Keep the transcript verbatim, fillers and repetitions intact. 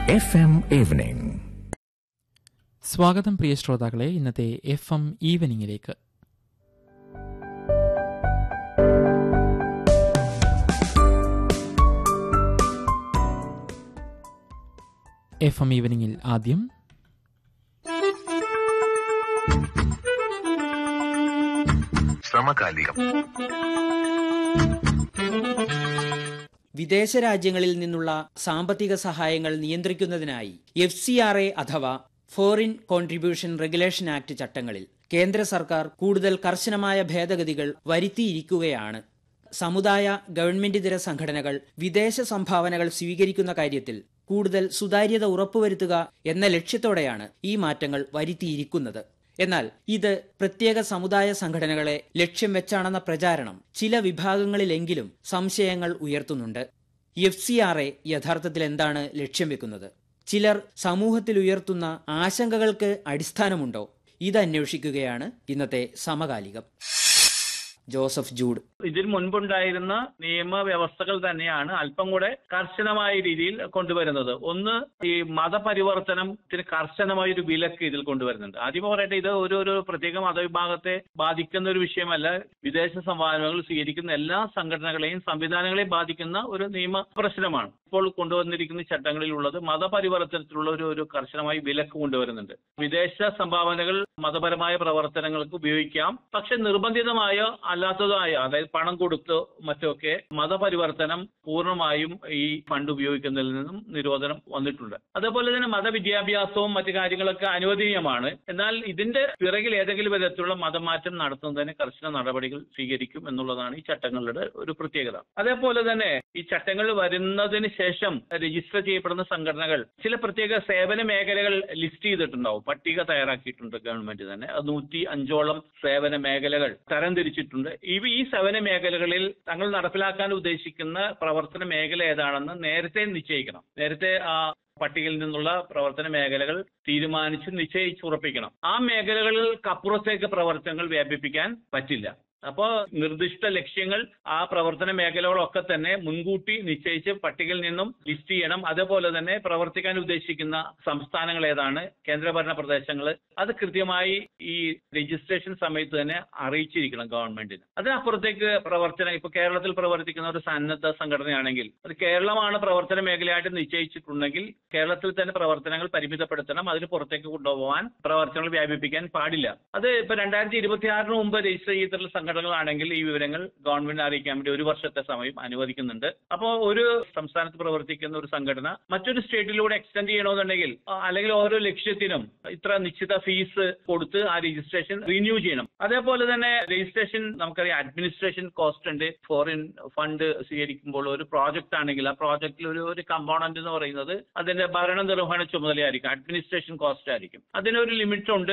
F M evening. സ്വാഗതം പ്രിയ ശ്രോതാക്കളെ ഇന്നത്തെ എഫ് എം ഈവനിങ്ങിലേക്ക്. എഫ് എം ഈവനിങ്ങിൽ ആദ്യം സമകാലികം. വിദേശ രാജ്യങ്ങളിൽ നിന്നുള്ള സാമ്പത്തിക സഹായങ്ങൾ നിയന്ത്രിക്കുന്നതിനായി എഫ് സി ആർ എ അഥവാ ഫോറിൻ കോൺട്രിബ്യൂഷൻ റെഗുലേഷൻ ആക്ട് ചട്ടങ്ങളിൽ കേന്ദ്ര സർക്കാർ കൂടുതൽ കർശനമായ ഭേദഗതികൾ വരുത്തിയിരിക്കുകയാണ്. സമുദായ ഗവൺമെന്റിതര സംഘടനകൾ വിദേശ സംഭാവനകൾ സ്വീകരിക്കുന്ന കാര്യത്തിൽ കൂടുതൽ സുതാര്യത ഉറപ്പുവരുത്തുക എന്ന ലക്ഷ്യത്തോടെയാണ് ഈ മാറ്റങ്ങൾ വരുത്തിയിരിക്കുന്നത്. എന്നാൽ ഇത് പ്രത്യേക സമുദായ സംഘടനകളെ ലക്ഷ്യം വെച്ചാണെന്ന പ്രചാരണം ചില വിഭാഗങ്ങളിലെങ്കിലും സംശയങ്ങൾ ഉയർത്തുന്നുണ്ട്. എഫ് സി ആർ എ യഥാർത്ഥത്തിൽ എന്താണ് ലക്ഷ്യം വെക്കുന്നത്? ചിലർ സമൂഹത്തിൽ ഉയർത്തുന്ന ആശങ്കകൾക്ക് അടിസ്ഥാനമുണ്ടോ? ഇത് അന്വേഷിക്കുകയാണ് ഇന്നത്തെ സമകാലികം. Joseph Jude. ഇതിന് മുൻപുണ്ടായിരുന്ന നിയമവ്യവസ്ഥകൾ തന്നെയാണ് അല്പം കൂടെ കർശനമായ രീതിയിൽ കൊണ്ടുവരുന്നത്. ഒന്ന്, ഈ മതപരിവർത്തനത്തിന് കർശനമായ ഒരു വിലക്ക് ഇതിൽ കൊണ്ടുവരുന്നുണ്ട്. ആദ്യം പറയട്ടെ, ഇത് ഒരു ഒരു പ്രത്യേക മതവിഭാഗത്തെ ബാധിക്കുന്ന ഒരു വിഷയമല്ല. വിദേശ സംഭാവനകൾ സ്വീകരിക്കുന്ന എല്ലാ സംഘടനകളെയും സംവിധാനങ്ങളെയും ബാധിക്കുന്ന ഒരു നിയമ പ്രശ്നമാണ്. ഇപ്പോൾ കൊണ്ടുവന്നിരിക്കുന്ന ചട്ടങ്ങളിലുള്ളത് മതപരിവർത്തനത്തിലുള്ള ഒരു ഒരു കർശനമായി വിലക്ക് കൊണ്ടുവരുന്നുണ്ട്. വിദേശ സംഭാവനകൾ മതപരമായ പ്രവർത്തനങ്ങൾക്ക് ഉപയോഗിക്കാം, പക്ഷെ നിർബന്ധിതമായോ അല്ലാത്തതായോ, അതായത് പണം കൊടുത്തോ മറ്റൊക്കെ മതപരിവർത്തനം പൂർണ്ണമായും ഈ ഫണ്ട് ഉപയോഗിക്കുന്നതിൽ നിന്നും നിരോധനം വന്നിട്ടുണ്ട്. അതേപോലെ തന്നെ മതവിദ്യാഭ്യാസവും മറ്റു കാര്യങ്ങളൊക്കെ അനുവദനീയമാണ്. എന്നാൽ ഇതിന്റെ പിറകിൽ ഏതെങ്കിലും വിധത്തിലുള്ള മതമാറ്റം നടത്തുന്നതിന് കർശന നടപടികൾ സ്വീകരിക്കും എന്നുള്ളതാണ് ഈ ചട്ടങ്ങളുടെ ഒരു പ്രത്യേകത. അതേപോലെ തന്നെ ഈ ചട്ടങ്ങൾ വരുന്നതിന് ശേഷം രജിസ്റ്റർ ചെയ്യപ്പെടുന്ന സംഘടനകൾ ചില പ്രത്യേക സേവന മേഖലകൾ ലിസ്റ്റ് ചെയ്തിട്ടുണ്ടാവും. പട്ടിക തയ്യാറാക്കിയിട്ടുണ്ട് ഗവൺമെന്റ് തന്നെ. അത് നൂറ്റി അഞ്ചോളം സേവന മേഖലകൾ തരംതിരിച്ചിട്ടുണ്ട്. ഇവ ഈ സേവന മേഖലകളിൽ തങ്ങൾ നടപ്പിലാക്കാൻ ഉദ്ദേശിക്കുന്ന പ്രവർത്തന മേഖല ഏതാണെന്ന് നേരത്തെ നിശ്ചയിക്കണം. നേരത്തെ ആ പട്ടികയിൽ നിന്നുള്ള പ്രവർത്തന മേഖലകൾ തീരുമാനിച്ച് നിശ്ചയിച്ചുറപ്പിക്കണം. ആ മേഖലകൾക്കപ്പുറത്തേക്ക് പ്രവർത്തനങ്ങൾ വ്യാപിപ്പിക്കാൻ പറ്റില്ല. അപ്പോൾ നിർദ്ദിഷ്ട ലക്ഷ്യങ്ങൾ ആ പ്രവർത്തന മേഖലകളൊക്കെ തന്നെ മുൻകൂട്ടി നിശ്ചയിച്ച് പട്ടികയിൽ നിന്നും ലിസ്റ്റ് ചെയ്യണം. അതേപോലെ തന്നെ പ്രവർത്തിക്കാൻ ഉദ്ദേശിക്കുന്ന സംസ്ഥാനങ്ങൾ ഏതാണ്, കേന്ദ്രഭരണ പ്രദേശങ്ങൾ, അത് കൃത്യമായി ഈ രജിസ്ട്രേഷൻ സമയത്ത് തന്നെ അറിയിച്ചിരിക്കണം ഗവൺമെന്റിന്. അതിനപ്പുറത്തേക്ക് പ്രവർത്തനം, ഇപ്പൊ കേരളത്തിൽ പ്രവർത്തിക്കുന്ന ഒരു സന്നദ്ധ സംഘടനയാണെങ്കിൽ അത് കേരളമാണ് പ്രവർത്തന മേഖലയായിട്ട് നിശ്ചയിച്ചിട്ടുണ്ടെങ്കിൽ കേരളത്തിൽ തന്നെ പ്രവർത്തനങ്ങൾ പരിമിതപ്പെടുത്തണം. അതിന് പുറത്തേക്ക് കൊണ്ടുപോകാൻ പ്രവർത്തനങ്ങൾ വ്യാപിപ്പിക്കാൻ പാടില്ല. അത് ഇപ്പൊ രണ്ടായിരത്തി ഇരുപത്തി ആറിന് മുമ്പ് രജിസ്റ്റർ ചെയ്തിട്ടുള്ള സംഘടനകളാണെങ്കിൽ ഈ വിവരങ്ങൾ ഗവൺമെന്റ് അറിയിക്കാൻ വേണ്ടി ഒരു വർഷത്തെ സമയം അനുവദിക്കുന്നുണ്ട്. അപ്പോൾ ഒരു സംസ്ഥാനത്ത് പ്രവർത്തിക്കുന്ന ഒരു സംഘടന മറ്റൊരു സ്റ്റേറ്റിലൂടെ എക്സ്റ്റെൻഡ് ചെയ്യണമെന്നുണ്ടെങ്കിൽ അല്ലെങ്കിൽ ഓരോ ലക്ഷ്യത്തിനും ഇത്ര നിശ്ചിത ഫീസ് കൊടുത്ത് ആ രജിസ്ട്രേഷൻ റിന്യൂ ചെയ്യണം. അതേപോലെ തന്നെ രജിസ്ട്രേഷൻ നമുക്കറിയാം അഡ്മിനിസ്ട്രേഷൻ കോസ്റ്റ് ഉണ്ട്. ഫോറിൻ ഫണ്ട് സ്വീകരിക്കുമ്പോൾ ഒരു പ്രോജക്റ്റ് ആണെങ്കിൽ ആ പ്രോജക്റ്റിൽ ഒരു ഒരു കമ്പോണന്റ് എന്ന് പറയുന്നത് അതിന്റെ ഭരണ നിർവഹണ ചുമതലയായിരിക്കും, അഡ്മിനിസ്ട്രേഷൻ കോസ്റ്റ് ആയിരിക്കും. അതിനൊരു ലിമിറ്റ് ഉണ്ട്.